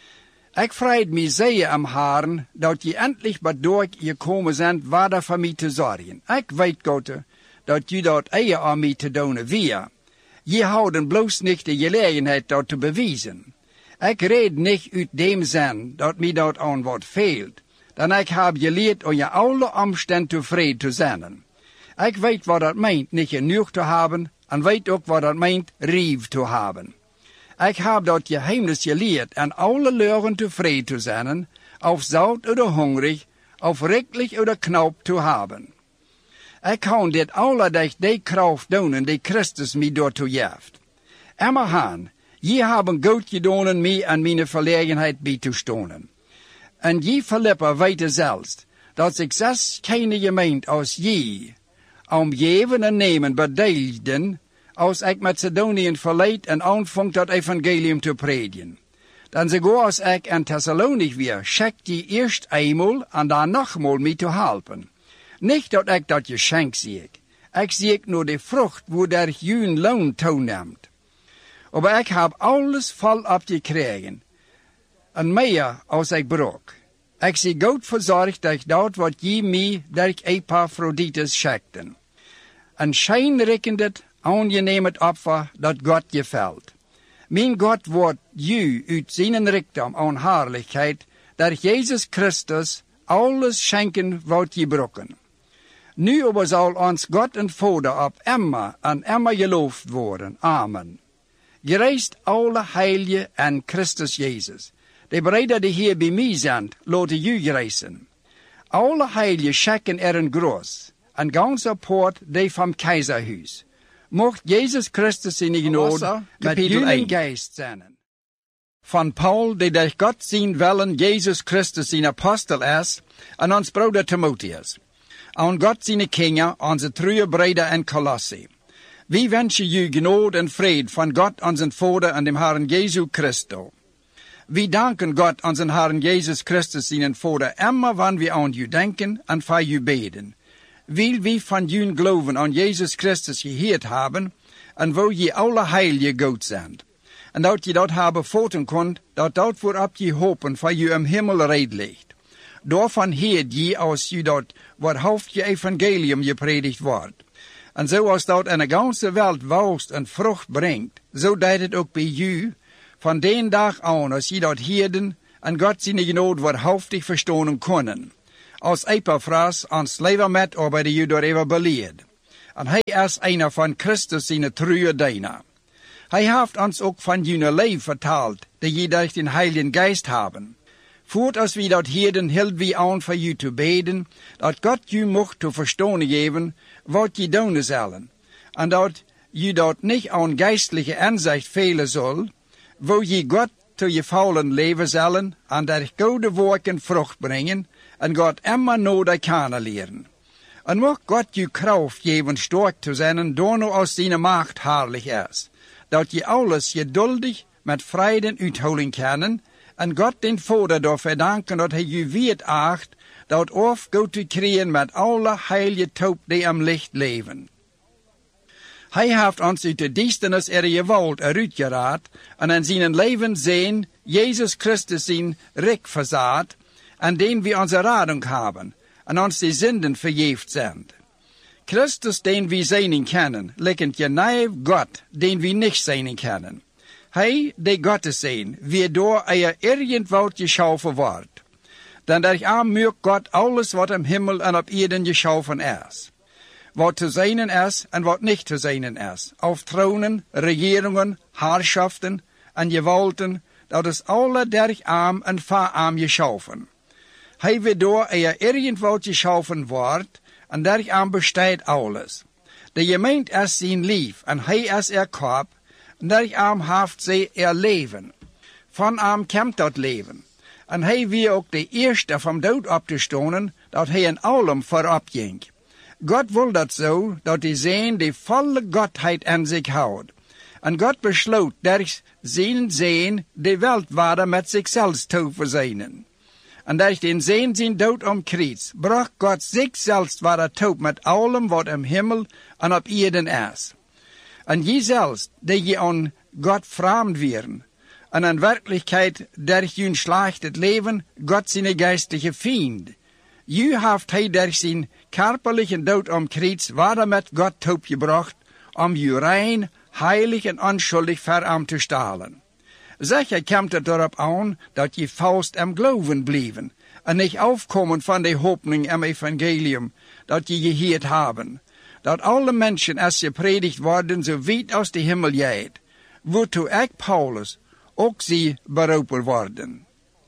Ik vreed mij zeer am Herren, dat je endlich bedoor gekomen bent, waar voor mij te zorgen. Ik weet, God, dat je dat eier aan mij te doen weer. Je houden bloos niet de gelegenheid dat te bewijzen. Ik red niet uit dem zin dat mij dat aan wat veelt, dan ik heb geleerd om je alle omstand tevreden te zijn. Ik weet wat dat meent niet genoeg te hebben, en weet ook wat dat meent rief te hebben. Ik heb dat geheimnis geleerd en alle leuren tevreden te zijn, of zout oder hungrig, of riklich oder knap te hebben. Ik kan dit alle durch die kracht doen die Christus mij daartoe geeft. Immer han, je hebben goed gedaan mij en mijn verlegenheid bij te stonen. En je Philippa weten zelfs, dat ik zelfs keine gemeente als je, om geven en nemen bedeelden, als ik Macedoniën verleid en aanvang dat evangelium te predigen. Dan sogar als ik in Thessalonik weer, schickt je eerst eenmaal en dan nogmaal mij te helpen. Niet dat ik dat geschenk zie ik zie nur de vrucht, wo der jun loon toeneemt. Maar ik heb alles volop gekregen, en meer als ik brok. Ik zie goed verzorgd durch dat wat je mij durch Epaphroditus schikten. En schijnrikkend aangeneem het opfer dat God gefällt. Mijn God wordt u uit zijn rijkdom aan heerlijkheid, door Jezus Christus alles schenken wat je brokken. Nu aber zal ons God en Vader op immer en immer geloofd worden. Amen. Gereist alle heilige en Christus Jezus. De breder die hier bij mij zijn, laten u gereisen. Alle heilige schikken een groß, en ganse poort die van keizerhuis. Mocht Jezus Christus in genade met jullie geest zijn. Van Paul, die durch Gott zijn willen Jezus Christus zijn apostel is, en ons broeder Timotheus. Aan God zijn Kinder, onze trouwe breder in Colossae. We wensen u genade en vrede van God onze Vader en dem Herrn Jesu Christus. We danken Gott onze Herrn Jezus Christus zijn Vader immer wanneer we aan u denken en voor u beden. Weil we van u geloven aan Jezus Christus gehoord hebben, en wo je alle heilige God zijn. En dat je dat hebben voten kunt, dat voorop je hopen voor u im Himmel red ligt. Daarvan heert je als je dat wat hoofd je evangelium gepredigt wordt. En zoals dat in de ganse wereld woust en vrucht brengt, zo deed het ook bij u, van den dag aan als je dat hielden en God zijn genade waarhaftig verstaan konden. Als Epaphras ons leven met over de u door even beleerd. En hij is een van Christus zijn trouwe dienaar. Hij heeft ons ook van jullie leven verteld, dat je durch den Heiligen Geist hebben. Voort als we dat hielden, hield we aan voor u te beden, dat God u mocht te verstaan geven, wat je doen zullen. En dat je dat niet aan geistelijke inzicht velen zal, wo je God te je faulen leven zullen, en dat goede werken vrucht brengen, en God immer nodig kennen leren. En mocht God je kracht geven sterk te zijn, door nu als zijn macht herrlich is, dat je alles geduldig met vrede uithouden kunnen, en God den Vader daarvoor danken dat hij je weet acht, dat of goed te krijgen met alle heilige toop die am licht leven. Hij heeft ons uit de duisternis je wald eruitgeraad, en in zijn leven zijn Jezus Christus zijn rijk verzaad, en den we onze radung hebben, en ons de zinden vergeefd zijn. Christus, den we zijn kennen, lijkt je naïef God, den we niet zijn kennen. Hij, die God is zijn, waardoor hij irgendwoud geschaffen wordt. Dan dat aanmerkt God alles wat im Himmel en op aarde geschaffen is. Wat te zijn is en wat niet te zijn is. Auf tronen, regeringen, herrschaften en gewalten, dat is alle durch arm en verarm geschaffen. Hij waardoor hij irgendwoud geschaffen wordt, en daarom bestaat alles. De gemeente is zijn lief, en hij is kop, en daarom heeft zij leven. Van hem komt dat leven. En hij wie ook de eerste van dood op te stonen, dat hij in allem voorop ging. God wil dat zo, dat hij zijn die volle Godheid in zich houdt. En God besloot durch zijn de wereldwaarde met zichzelf te verzinnen. En durch den zijn dood om kruis, bracht God zichzelf waar toe met allem wat im Himmel en op aarde is. En je zelfs, die je aan God vreemd werden, en in werkelijkheid durch je slechtet leven, God zijn geistliche vriend. Je heeft hij durch zijn körperliche dood om kruis waar met God toegebracht, om je rein, heilig en onschuldig voor hem te stellen. Zeker komt het erop aan dat je vast am geloven blijven en niet afkomen van de hoopning am evangelium dat je gehoord hebben. Dat alle mensen als je predigt worden zo weit als de hemel gaat, waartoe ik Paulus ook zie beroepen worden.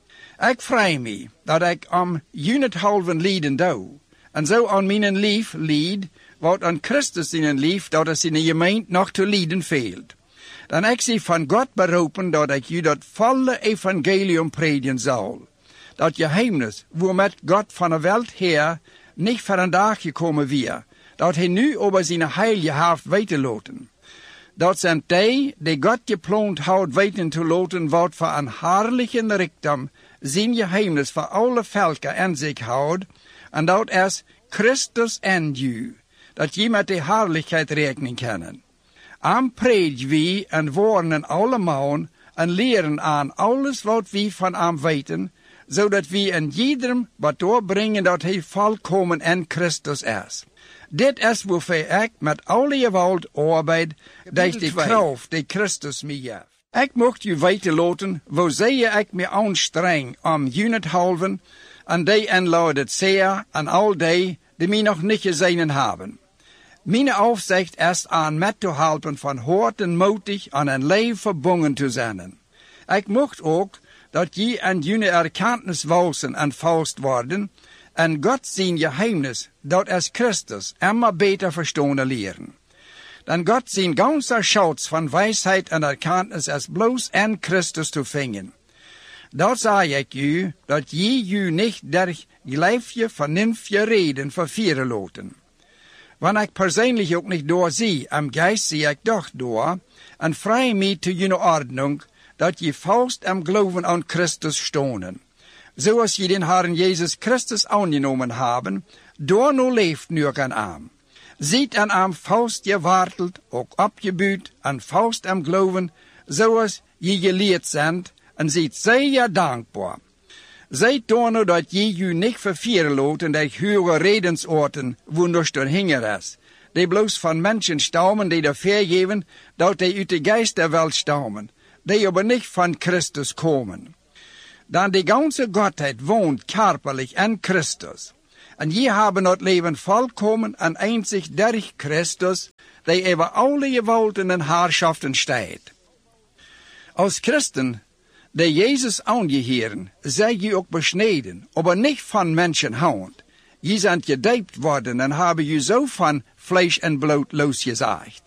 Ik vrij me dat ik om junethalven lieden doe en zo aan mijn lief lied, wat aan Christus in lief dat is in de gemeente nog te lieden veelt. Dan ik zie van God beroepen dat ik je dat volle evangelium predigen zal. Dat geheimnis, waarmet God van de wereld her niet voor een dag gekomen weer, dat hij nu over zijn heilige heeft weten laten. Dat zijn die God gepland houdt weten te laten, wat voor een herrliche rijkdom zijn geheimnis voor alle volken in zich houdt, en dat is Christus en u, dat je met de herrlijkheid rekenen kan. Am predik we en warnen allemaal en leren aan alles wat we van hem weten, zodat we in iedereen wat doorbrengen dat hij volkomen in Christus is. Dit is waarvoor ik met alle geweld arbeid, durch de kracht die Christus mij geeft. Ik mocht u weten laten, wo zeer ik me aanstreng om junethalven, en die inladet zeer en al die mij nog niet gezien hebben. Mijn aufzicht is aan met te helpen van hart en moedig aan een leven verbonden te zijn. Ik mocht ook dat je en jullie erkennis walsen en vast worden, en God zijn geheimnis, dat is Christus, immer beter verstaan leren. Dan God zijn ganze schatz van wijsheid en erkennis is bloos in Christus te vinden. Dat zei ik u, dat je niet durch gelijfje vernünftige reden vervieren laten. Wanneer ik persoonlijk ook niet doorzie, am geest zie ik doch door, en vrij me te jullie ordnung, dat je vast am geloven aan Christus stonen. Zoals je den Herrn Jezus Christus aangenomen hebben, door nu leeft nu aan hem. Ziet aan hem vast gewarteld, ook opgebuurd, en vast am geloven, zoals je geleerd bent, en ziet zeer dankbaar. Zijt door nu dat je niet vervieren laten durch hoge redensoorten, wo nichts door hinger is, die bloos van mensen stammen die de vergeven dat die uit de geest der Welt stammen, die aber nicht van Christus komen. Dan die ganze Gottheit woont körperlich in Christus. En je hebben het leven volkomen en einzig durch Christus, die over alle gewalten en Herrschaften steht. Als Christen, die Jezus aangehören, seid je ook besneden, aber nicht van Menschenhand. Je zijn gedoopt worden en hebben je zo van vlees en bloed losgezaaid.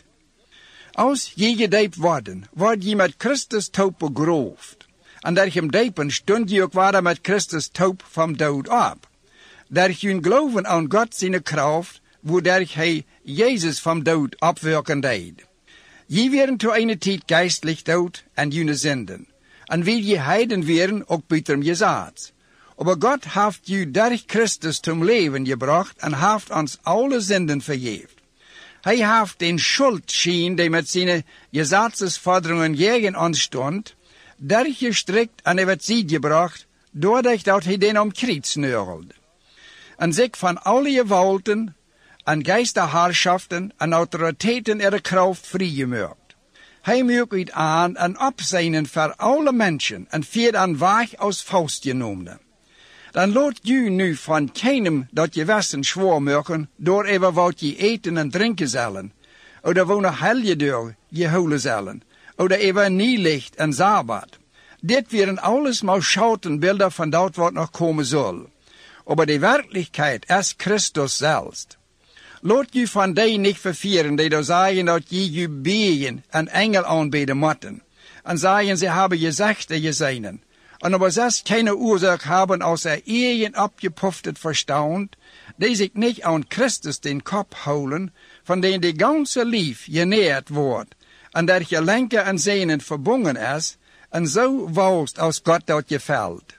Als je gedoopt worden, word je met Christus doop begroofd. En door hem doopen stond je ook weer met Christus doop van dood op. Door je geloven aan God zijn kracht, waardoor hij Jezus van dood opwerken deed. Je werden toe een tijd geestlich dood en jene zinden. En wil je heiden werden, ook buiten gezaad. Aber Gott heeft je door Christus zum Leben gebracht en heeft ons alle zinden vergeeft. Hij heeft den Schuldschien, die met zijn gesetzesforderungen gegen ons stond, durchgestrickt en over ziet gebracht, doordat hij den om Kreuz nörgelde. En zich van alle gewalten, en geisterherrschaften en autoriteiten er kracht vrijgemaakt. Hij maakt het aan en opzijnen voor alle mensen en viert aan weg als vastgenomen. Dan laat je nu van keinem dat je westen zwaar maken door even wat je eten en drinken zullen, oder wonen helje door je houden zullen, oder even nieuwlicht en sabbat. Dit werden alles maar schoutenbeelden van dat wat nog komen zal. Aber die Wirklichkeit ist Christus selbst. Laat je van die nicht vervieren, die da sagen, dat je beden en Engel aanbeden moeten. En sagen, sie haben Gesächte gesehen. Und aber selbst keine Ursache haben, als eigen abgepufftet Verstand, die sich nicht an Christus den Kopf holen, von denen die ganze Lief genährt wordt, en der Gelenke en Sehnen verbunden ist, en so wohlst als Gott dort gefällt.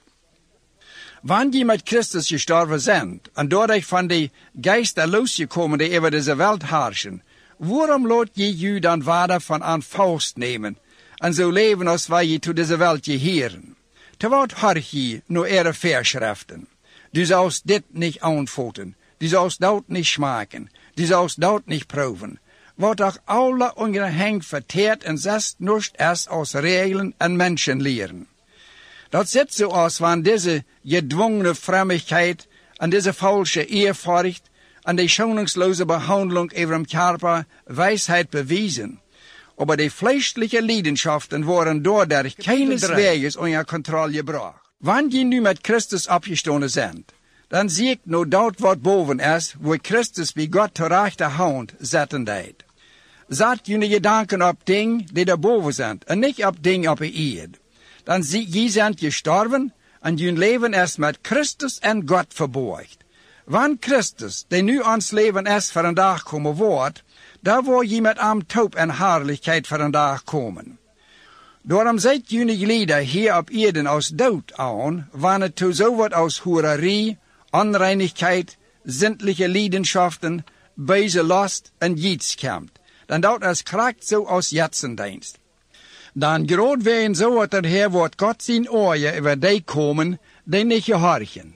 Wann die mit Christus gestorben sind, und dadurch von die Geister losgekommen, die über diese Welt herrschen, warum laat je dann weiter von an Faust nehmen, und so leben, als wij je zu dieser Welt gehören? Te wat horch je nur ihre Verschriften? Du sollst dit nicht anfoten, du sollst dort nicht schmecken, du sollst dort nicht proben. Wat auch alle ungehängt verteert en zest nicht erst aus Regeln en Menschenlehren. Dat sieht so aus, wann diese gedwungene Frömmigkeit und diese falsche Ehrfurcht und die schonungslose Behandlung ihrem Körper Weisheit bewiesen. Aber die fleischlichen Leidenschaften waren dadurch keineswegs unter Kontrolle gebracht. Wann die nu mit Christus abgestanden sind, dann sieht nur dort, was boven ist, wo Christus bei Gott zur rechten Hand setzen deed. Zet je Gedanken op Dingen, die da boven sind, und nicht op Dingen op de Erde. Dan je sind gestorben, und je Leben ist mit Christus en Gott verborgt. Wann Christus, der nu ons Leben ist, voor een dag komen wordt, da wo je met am Taub en Herrlichkeit voor een dag komen. Daarom zijt jullie lieden hier op Erden als dood aan, wanneer het toe zo wat als Hurerie, Onreinigkeit, zindliche Leidenschaften, böse Lust en Jieds komt. Dan dat es kracht zo als Jetsendienst. Dan groot werden zo wat er her wordt God zijn oorje over die komen, die niet gehorchen.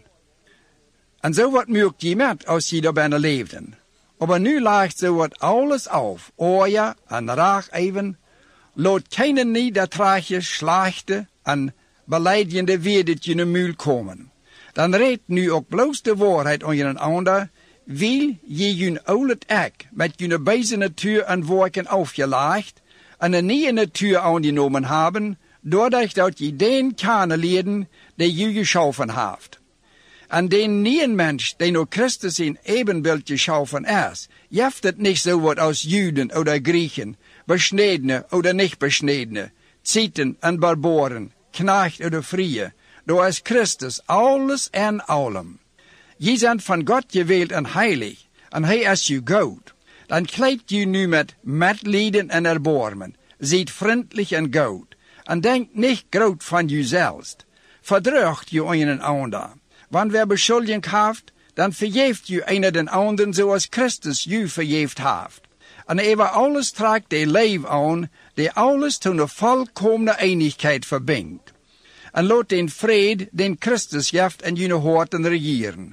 En zo wat merkt je met als je daar binnen leefden. Aber nu ligt zo wat alles auf, oorje en raag even, laat keinen niet dat traagje, slechte en beleidende weerdet je muil komen. Dan redt nu ook bloos de waarheid aan je ander, wil je je oude ek met je beide natuur en werken aufgelegd en een nieuwe natuur aangenomen hebben, doordat dat je den kennenleren die je geschaffen heeft. En den nieuwe mens, die door Christus in ebenbeeld geschaffen is, jeft het niet zo wat als Juden oder Griechen, besnedene oder nicht besnedene, Ziten en Barboren, Knecht oder Frie, door is Christus alles en allem. Je zijn van God gewählt en heilig, en hij is je goed. Dan kleidt je nu met medelijden en erbarmen, ziet vriendelijk en goed, en denkt niet groot van jezelf. Verdrugt je een ander. Want wer beschuldiging heeft, dan vergeeft je een den anderen zoals Christus je vergeeft heeft. En over alles trekt de leven aan, die alles tot een volkomene eenigheid verbindt. En laat den vrede, den Christus geeft en je horten regieren.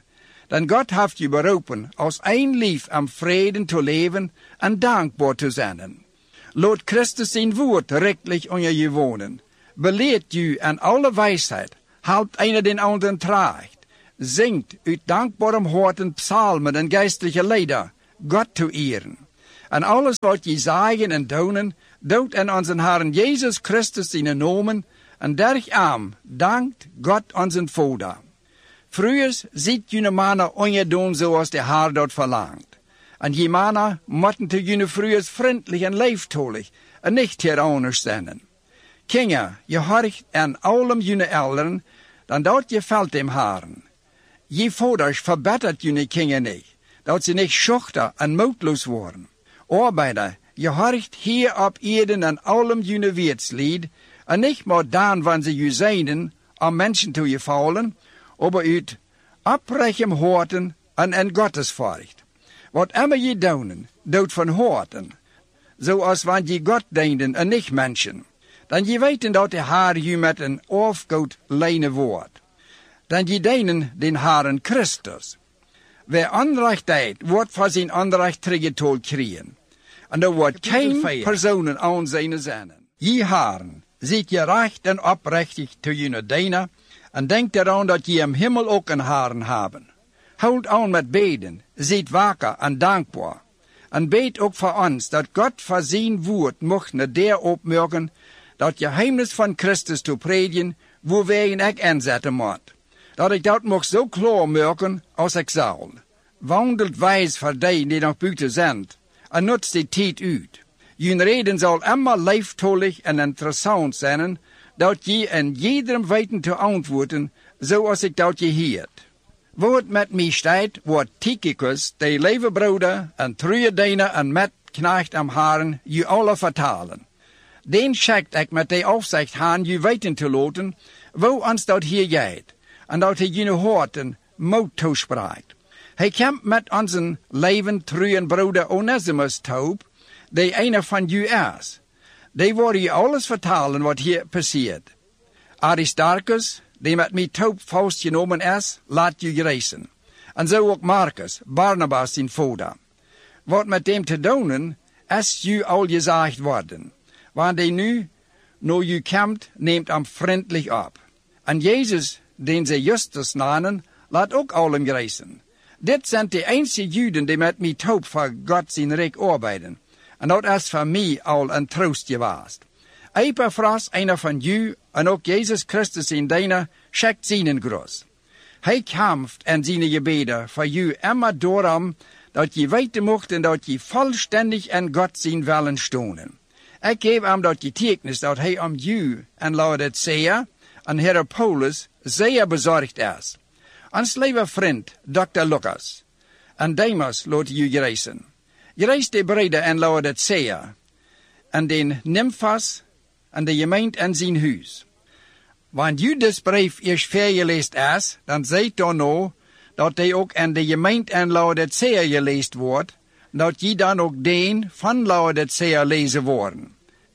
Dan Gott heeft je beroepen als een lief am vreden te leven en dankbaar te zijn. Laat Christus zijn woord rechtlich onder je wonen. Beleert je aan alle wijsheid, houdt een den anderen traagt. Zingt uit dankbare harten psalmen en geestelijke lieder, God te eren. En alles wat je zeggen en doen, doet aan onze Herren Jezus Christus zijn namen, en daarom dankt God onze Vader. Vroeger ziet jullie mannen ongedoen zoals de Heer dat verlangt. En je mannen moeten te jullie vroeger vriendelijk en liefdollig en niet hieronder zijn. Kinderen, je horcht aan allem jullie elderen, dan dat je valt dem Herren. Je vaders verbetert jullie kinderen niet, dat ze niet schuchter en moedloos worden. Arbeider, je horcht hier op Erden aan allem jullie wertslied, en niet maar dan wanneer ze je zeiden, om mensen te je vallen, aber uit oprecht harten en Gottesfurcht. Wat immer je doen, doet van harten, zoals wanneer je God dienden en niet mensen. Dan je weten dat de Heer je met een afgoed leiden wordt. Dan je dienen den Herren Christus. Wer onrecht deed, wordt voor zijn onrecht teruggetold krijgen. En er wordt geen personen aan zijn zinnen. Je Herren, ziet je recht en oprechtig te je dienen, en denk eraan dat je im Himmel ook een Herren hebben. Houd aan met beden, ziet wakker en dankbaar. En bid ook voor ons, dat God voor zijn woord mocht naar der opmerken, dat je geheimnis van Christus te predigen, waar wij ik inzetten moet. Dat ik dat mocht zo klaar merken als ik zal. Wandelt wijs voor die die nog buiten zijn, en nutzt die tijd uit. Jullie reden zal immer liefdollig en interessant zijn, dat je in iedereen weten te antwoorden, zoals ik dat je hield. Wat met mij staat, wordt Tychicus, de lieve broeder en trouwe diener en metknecht am Herren, je alle vertalen. Den schickt ik met de opzicht aan je weten te laten, wo ons dat hier gaat, en dat hij jullie harten moed toespreekt. Hij komt met onze leven trouwe broeder Onesimus toe, die een van jullie is. Die worden je alles vertalen wat hier passiert. Aristarchus, die met mij toop vastgenomen is, laat je reizen. En zo ook Marcus, Barnabas zijn vader. Wat met hem te doen, is je al gezegd worden. Want die nu, naar je komt, neemt hem vriendelijk op. En Jezus, den ze Justus namen, laat ook allen reizen. Dit zijn de enige Juden die met mij toop voor God zijn rijk arbeiden. En dat is voor mij al een troost geweest. Epaphras, einer van jullie, en ook Jezus Christus in diener, schickt zijn groet. Hij kämpft in zijn gebeden voor jullie immer daarom, dat je weten mocht en dat je volständig in God zijn willen stonen. Ik geef hem dat getuigenis dat hij om jullie en Laodicea en Hierapolis zeer bezorgd is. Ons lieve vriend, Dr. Lucas, en Demas laat je reizen. Je reist de breder in Laodicea, en den Nymphas, en de gemeente in zijn huis. Want je dus brief eerst vergeleest is, dan zijt dan nou, dat hij ook in de gemeente in Laodicea geleest wordt, dat je dan ook den van Laodicea lezen worden.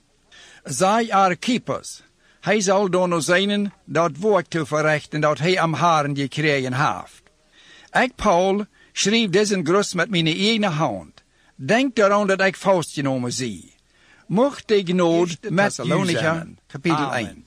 Zij Archippus, hij zal dan nou zijn dat werk te verrichten dat hij am Herren gekregen heeft. Ik, Paul, schreef deze groet met mijn eigen hand. Denk eraan dat ik vastgenomen zie. Mocht de genade met u zijn. Kapitel 1.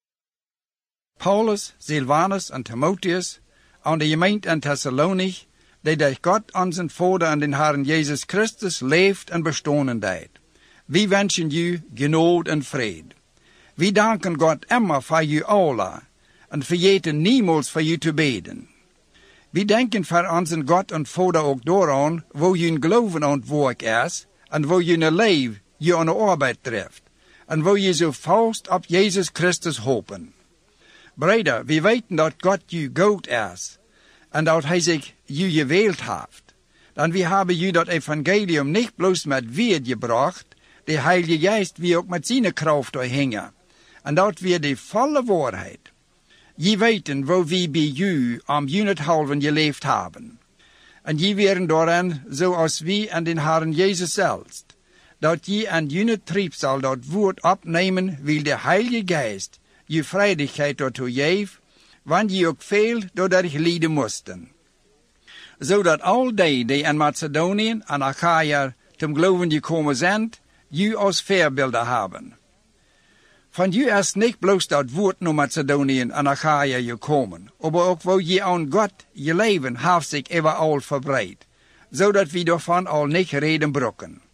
Paulus, Silvanus en Timotheus, aan de gemeente in Thessalonich, die door God onze Vader en den Herren Jezus Christus leeft en bestonen deed. We wensen u genade en vrede. We danken God immer voor u allen en vergeten niemals voor u te beden. We denken voor onze God en Vader ook daaraan, wo je geloven aan het werk is, en wo je leven je aan de arbeid treft, en wo je zo vast op Jezus Christus hopen. Breder, we weten dat God je goed is, en dat hij zich je gewild heeft. Dan we hebben je dat evangelium niet bloos met woord gebracht, de Heilige Geest wie ook met zijn kracht doorhingen, en dat we de volle waarheid. Je weten wo we bij u om junethalven geleefd hebben. En je werden daarin zoals we en den Herren Jezus zelfs, dat je aan junet triebsal dat woord opnemen wil de Heilige Geest je vrijdigheid daartoe geeft, want je ook veel doordat lijden moesten. zodat al die in Macedonië en Achaia zum Glauben gekommen zijn, ju als voorbeelden hebben. Van ju is niet bloos dat woord naar Macedonië en Achaia gekomen, maar ook wo je aan God je leven heeft zich overal verbreid, zodat we daarvan al niet reden brokken.